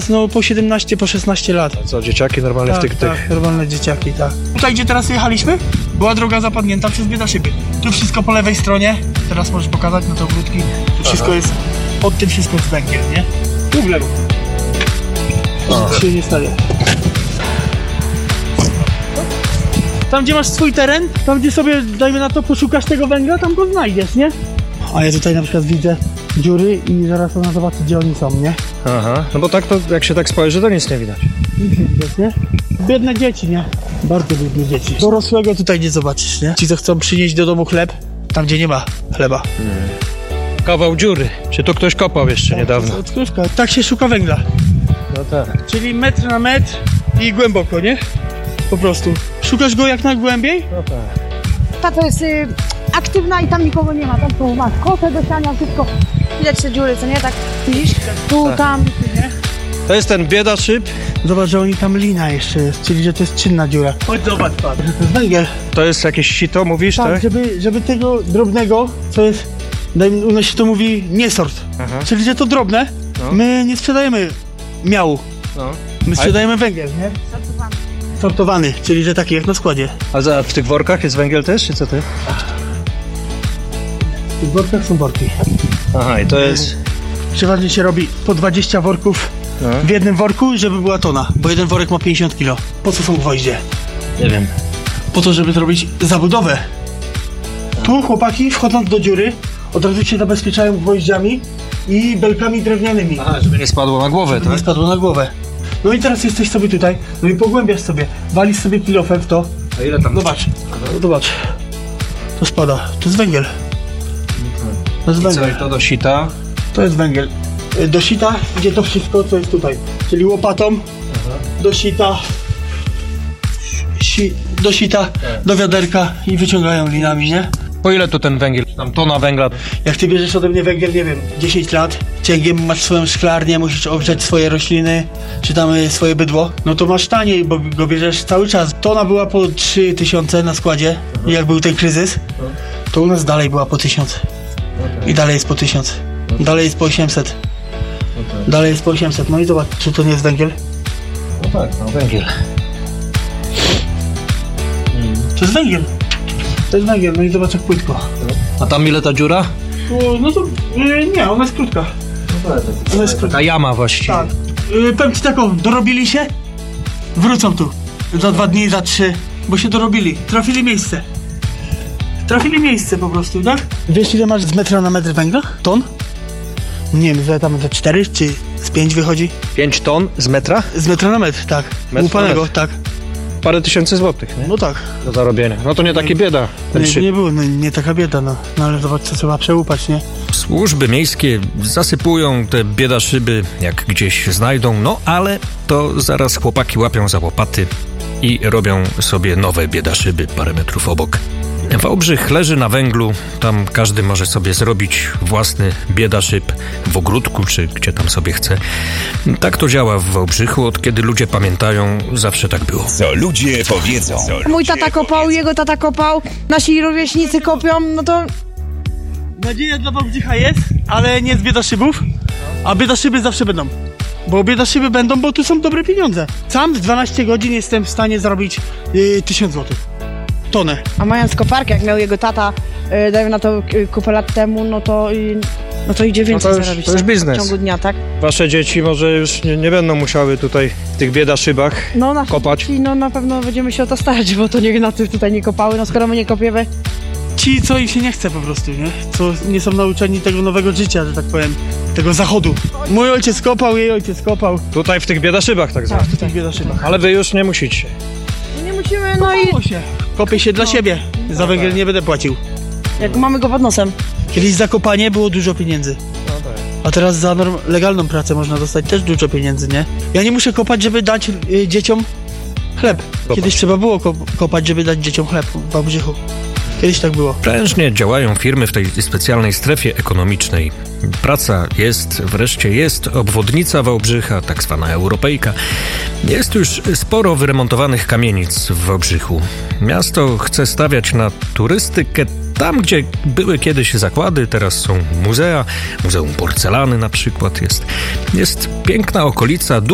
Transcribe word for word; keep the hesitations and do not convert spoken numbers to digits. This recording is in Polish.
teraz no po siedemnaście, po szesnaście lat. A co, dzieciaki normalnie Tak, w tych, tak, tych... normalne dzieciaki, tak. Tutaj, gdzie teraz jechaliśmy, była droga zapadnięta przez Biedaszyby. Tu wszystko po lewej stronie, teraz możesz pokazać na te ogródki, tu wszystko jest, pod tym wszystko jest węgiel, nie? Tu w lewo. Nic się nie stanie. Tam, gdzie masz swój teren, tam, gdzie sobie, dajmy na to, poszukasz tego węgla, tam go znajdziesz, nie? A ja tutaj na przykład widzę dziury i zaraz ona zobaczy, gdzie oni są, nie? Aha, no bo tak to, jak się tak spojrzy, to nic nie widać. Nic nie widać, nie? Biedne dzieci, nie? Bardzo biedne dzieci. Dorosłego tutaj nie zobaczysz, nie? Ci, co chcą przynieść do domu chleb, tam, gdzie nie ma chleba. Hmm. Kawał dziury. Czy to ktoś kopał jeszcze Tak, niedawno? to jest odkrywka. Tak się szuka węgla. No tak. Czyli metr na metr i głęboko, nie? Po prostu. Szukasz go jak najgłębiej? No tak. Ta to jest y, aktywna i tam nikogo nie ma. Tam tu masz kotę do siania, wszystko. Widać te dziury, co nie? Tak widzisz? Tu, Tak. tam, nie? To jest ten Biedaszyb. Zobacz, że oni tam lina jeszcze jest, czyli że to jest czynna dziura. Chodź zobacz, pan, że to jest węgiel. To jest jakieś sito, mówisz, tak? Tak, żeby, żeby tego drobnego, co jest, daj, u nas się to mówi niesort, Aha. czyli że to drobne, No. my nie sprzedajemy miału, No. my sprzedajemy węgiel, nie? Sortowany. Sortowany, czyli że taki jak na składzie. A za, w tych workach jest węgiel też, czy co ty? W tych workach są worki. Aha, i to jest... Przeważnie się robi po dwadzieścia worków No. w jednym worku, żeby była tona, bo jeden worek ma pięćdziesiąt kilo. Po co są gwoździe? Nie wiem. Po to, żeby zrobić zabudowę. Tu chłopaki, wchodząc do dziury, od razu się zabezpieczają gwoździami i belkami drewnianymi. Aha, żeby nie spadło na głowę, Żeby nie tak? spadło na głowę. No i teraz jesteś sobie tutaj, no i pogłębiasz sobie, walisz sobie kilofem w to. A ile tam? Zobacz, zobacz. To spada, to jest węgiel. To jest I co, i węgiel. to do sita? To jest węgiel. Y, Do sita idzie to wszystko, co jest tutaj. Czyli łopatą, do sita, si, do sita, do wiaderka i wyciągają linami, nie? Po ile to ten węgiel? Tam tona węgla. Jak ty bierzesz ode mnie węgiel, nie wiem, dziesięć lat, cięgiem masz swoją szklarnię, musisz ogrzać swoje rośliny, czy tam y, swoje bydło, no to masz taniej, bo go bierzesz cały czas. Tona była po trzy tysiące na składzie, jak był ten kryzys, to u nas dalej była po tysiąc. I dalej jest po tysiąc. Dalej jest po osiemset. Dalej jest po osiemset. No i zobacz, czy to nie jest węgiel? No tak, no węgiel. To jest węgiel. To jest węgiel, no i zobacz jak płytko. A tam ile ta dziura? O, no to y, nie, ona jest krótka. Ona jest krótka. Ta jama właściwie. Tak. Y, powiem ci taką, dorobili się, wrócą tu. Za dwa dni, za trzy, bo się dorobili. Trafili miejsce. Trafili miejsce po prostu, tak? Wiesz ile masz z metra na metr węgla? Ton? Nie wiem, że tam za cztery czy z pięć wychodzi? pięć ton z metra? Z metra na metr, tak. na Łupanego, metr. tak. Parę tysięcy złotych, nie? No tak. Do zarobienia. No to nie takie bieda. Ten Nie, szyb. nie było, no, nie taka bieda, no. No ale zobacz, co trzeba przełupać, nie? Służby miejskie zasypują te biedaszyby, jak gdzieś znajdą, no ale to zaraz chłopaki łapią za łopaty i robią sobie nowe biedaszyby parę metrów obok. Wałbrzych leży na węglu, tam każdy może sobie zrobić własny biedaszyb w ogródku, czy gdzie tam sobie chce. Tak to działa w Wałbrzychu, od kiedy ludzie pamiętają, zawsze tak było. Co ludzie powiedzą. Co Mój ludzie tata kopał, powiedzą. jego tata kopał, nasi rówieśnicy kopią, no to Nadzieja dla Wałbrzycha jest, ale nie z biedaszybów, a biedaszyby zawsze będą. Bo biedaszyby będą, bo tu są dobre pieniądze. Sam w dwanaście godzin jestem w stanie zarobić yy, tysiąc złotych. Tonę. a mając koparkę, jak miał jego tata, y, dajmy na to y, kupę lat temu, no to y, no to idzie więcej to już- zarobić to już tak, biznes. w ciągu dnia, tak? Wasze dzieci może już nie, nie będą musiały tutaj w tych biedaszybach No na kopać. no na pewno będziemy się o to starać, bo to niech na tym tutaj nie kopały, no skoro my nie kopiemy. Ci, co im się nie chce po prostu, nie? Co nie są nauczeni tego nowego życia, że tak powiem, tego zachodu. Mój ojciec kopał, jej ojciec kopał. Tutaj w tych biedaszybach tak zwanych. W tych biedaszybach. Ale wy już nie musicie. Nie musimy, no i Kopało się. Kopię się dla siebie. Za węgiel nie będę płacił. jak mamy go pod nosem. Kiedyś za kopanie było dużo pieniędzy. A teraz za norm- legalną pracę można dostać też dużo pieniędzy, nie? Ja nie muszę kopać, żeby dać y, dzieciom chleb. Kiedyś trzeba było ko- kopać, żeby dać dzieciom chleb w Wałbrzychu. Kiedyś tak było. Prężnie działają firmy w tej specjalnej strefie ekonomicznej. Praca jest, wreszcie jest, obwodnica Wałbrzycha, tak zwana Europejka. Jest już sporo wyremontowanych kamienic w Wałbrzychu. Miasto chce stawiać na turystykę tam, gdzie były kiedyś zakłady, teraz są muzea. Muzeum Porcelany na przykład jest. Jest piękna okolica,